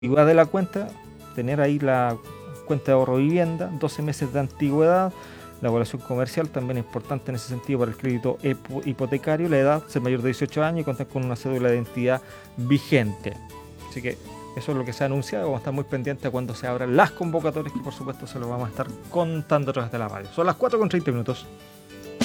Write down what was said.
antigüedad de la cuenta, tener ahí la cuenta de ahorro vivienda, 12 meses de antigüedad, la evaluación comercial también es importante en ese sentido para el crédito hipotecario, la edad, ser mayor de 18 años y contar con una cédula de identidad vigente. Así que eso es lo que se ha anunciado, vamos a estar muy pendientes a cuando se abran las convocatorias, que por supuesto se lo vamos a estar contando a través de la radio. Son las 4:30 minutos.